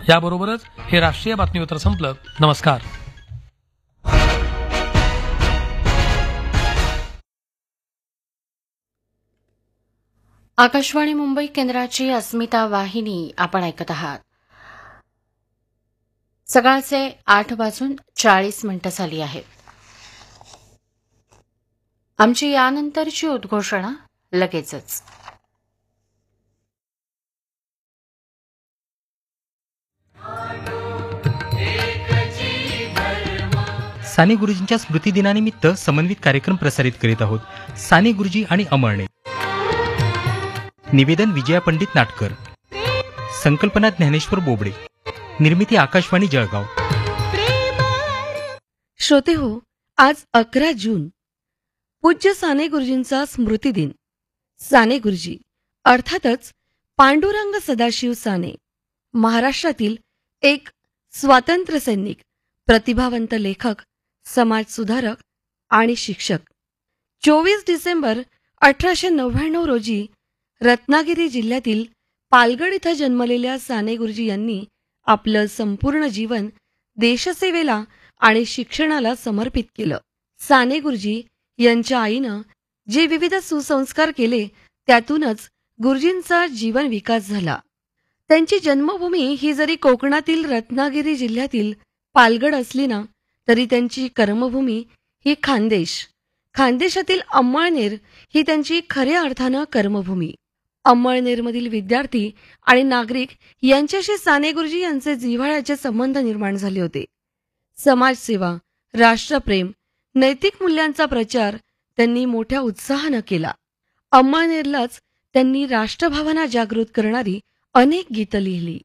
याबरोबरच हे राष्ट्रीय बातमीपत्र संपलं. नमस्कार. आकाशवाणी मुंबई केंद्राची अस्मिता वाहिनी आपण ऐकत आहात. सकाळचे 8:40 झाली आहेत. आमची यानंतरची उद्घोषणा लगेचच. साने गुरुजींच्या स्मृतिदिनानिमित्त समन्वित कार्यक्रम प्रसारित करीत आहोत. साने गुरुजी आणि अमळनेर. निवेदन विजया पंडित नाटकर. संकल्पना ज्ञानेश्वर बोबडे. निर्मिती आकाशवाणी जळगाव. श्रोते हो, आज 11 जून पूज्य साने गुरुजींचा स्मृतिदिन. साने गुरुजी अर्थातच पांडुरंग सदाशिव साने महाराष्ट्रातील एक स्वातंत्र्य सैनिक, प्रतिभावंत लेखक, समाजसुधारक आणि शिक्षक. 24 डिसेंबर 1899 रोजी रत्नागिरी जिल्ह्यातील पालगड इथं जन्मलेल्या साने गुरुजी यांनी आपलं संपूर्ण जीवन देशसेवेला आणि शिक्षणाला समर्पित केलं. साने गुरुजी यांच्या आईनं जे विविध सुसंस्कार केले त्यातूनच गुरुजींचा जीवन विकास झाला. त्यांची जन्मभूमी ही जरी कोकणातील रत्नागिरी जिल्ह्यातील पालगड असली ना, तरी त्यांची कर्मभूमी ही खानदेशातील अंमळनेर ही त्यांची खऱ्या अर्थानं कर्मभूमी. अंमळनेरमधील विद्यार्थी आणि नागरिक यांच्याशी साने गुरुजी यांचे जिव्हाळ्याचे संबंध निर्माण झाले होते. समाजसेवा, राष्ट्रप्रेम, नैतिक मूल्यांचा प्रचार त्यांनी मोठ्या उत्साहानं केला. अंमळनेरलाच त्यांनी राष्ट्रभावना जागृत करणारी अनेक गीतं लिहिली.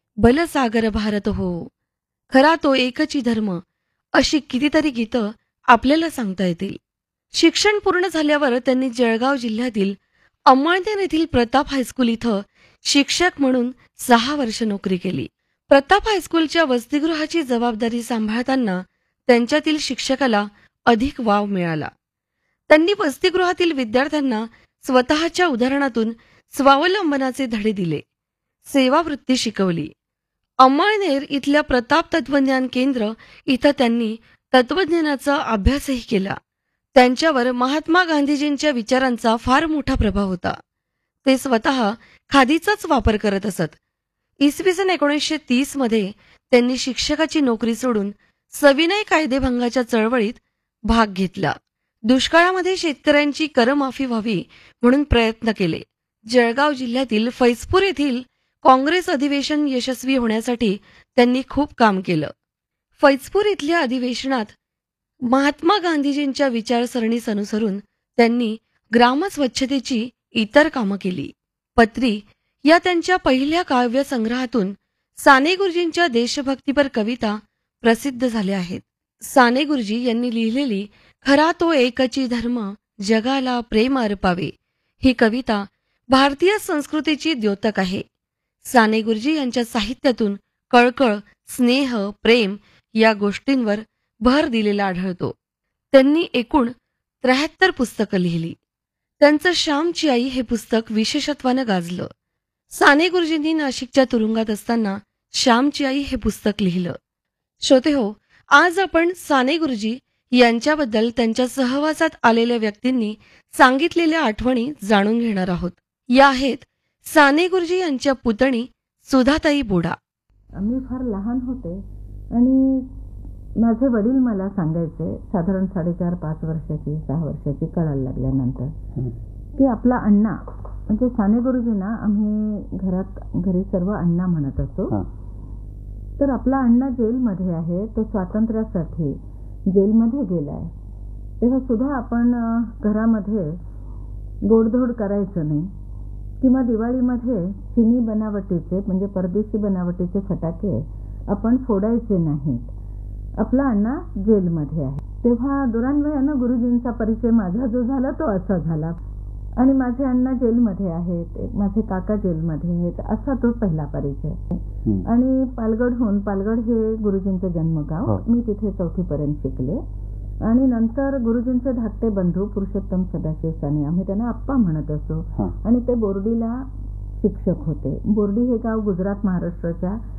बलसागर भारत हो, खरा तो एकची धर्म, अशी कितीतरी गीतं आपल्याला सांगता येतील. शिक्षण पूर्ण झाल्यावर त्यांनी जळगाव जिल्ह्यातील अंमळनेर येथील प्रताप हायस्कूल इथं शिक्षक म्हणून 6 वर्ष नोकरी केली. प्रताप हायस्कूलच्या वसतिगृहाची जबाबदारी सांभाळताना त्यांच्यातील शिक्षकाला अधिक वाव मिळाला. त्यांनी वसतिगृहातील विद्यार्थ्यांना स्वतःच्या उदाहरणातून स्वावलंबनाचे धडे दिले, सेवावृत्ती शिकवली. अंमळनेर इथल्या प्रताप तत्वज्ञान केंद्र इथं त्यांनी तत्वज्ञानाचा अभ्यासही केला. त्यांच्यावर महात्मा गांधीजींच्या विचारांचा फार मोठा प्रभाव होता. ते स्वतः खादीचाच वापर करत असत. इसवी सन 1930 मध्ये त्यांनी शिक्षकाची नोकरी सोडून सविनय कायदेभंगाच्या चळवळीत भाग घेतला. दुष्काळामध्ये शेतकऱ्यांची करमाफी व्हावी म्हणून प्रयत्न केले. जळगाव जिल्ह्यातील फैजपूर येथील काँग्रेस अधिवेशन यशस्वी होण्यासाठी त्यांनी खूप काम केलं. फैजपूर इथल्या अधिवेशनात महात्मा गांधीजींच्या विचारसरणीस अनुसरून त्यांनी ग्रामस्वच्छतेची इतर कामं केली. पत्री या त्यांच्या पहिल्या काव्यसंग्रहातून साने गुरुजींच्या देशभक्तीपर कविता प्रसिद्ध झाल्या आहेत. साने गुरुजी यांनी लिहिलेली खरा तो एकची धर्म, जगाला प्रेम अर्पावे ही कविता भारतीय संस्कृतीची द्योतक आहे. साने गुरुजी यांच्या साहित्यातून कळकळ, स्नेह, प्रेम या गोष्टींवर भर दिलेला आढळतो. त्यांनी एकूण 73 पुस्तकं लिहिली. त्यांचं श्यामची आई हे पुस्तक विशेषत्वानं गाजलं. साने गुरुजींनी नाशिकच्या तुरुंगात असताना श्यामची आई हे पुस्तक लिहिलं. श्रोते हो, आज आपण साने गुरुजी यांच्याबद्दल त्यांच्या सहवासात आलेल्या व्यक्तींनी सांगितलेल्या आठवणी जाणून घेणार आहोत. या आहेत साने गुरुजी यांच्या पुतणी सुधाताई बोडा. मी फार लहान होते आणि माझे वडील मला सांगायचे, साधारण 4.5-5 वर्षाची 6 वर्षाची कळायला लागल्यानंतर, की आपला अण्णा म्हणजे साने गुरुजींना आम्ही घरी सर्व अण्णा म्हणत असतो. तर आपला अण्णा जेलमध्ये आहे, तो स्वातंत्र्यासाठी जेलमध्ये गेलाय. तेव्हा सुद्धा आपण घरामध्ये गोडधोड करायचं नाही किंवा दिवाळीमध्ये चिनी बनावटीचे म्हणजे परदेशी बनावटीचे फटाके आपण फोडायचे नाहीत. आपला अण्णा जेलमध्ये आहे. तेव्हा दुरान्वयानं गुरुजींचा परिचय माझा जो झाला तो असा झाला आणि माझे अण्णा जेलमध्ये आहेत, माझे काका जेलमध्ये आहेत, असा तो पहिला परिचय. आणि पालगड हे गुरुजींचं जन्मगाव. मी तिथे 4थी पर्यंत शिकले आणि नंतर गुरुजींचे धाकटे बंधू पुरुषोत्तम सदाशिव साने, आम्ही त्यांना आप्पा म्हणत असो, आणि ते बोर्डीला शिक्षक होते. बोर्डी हे गाव गुजरात महाराष्ट्राच्या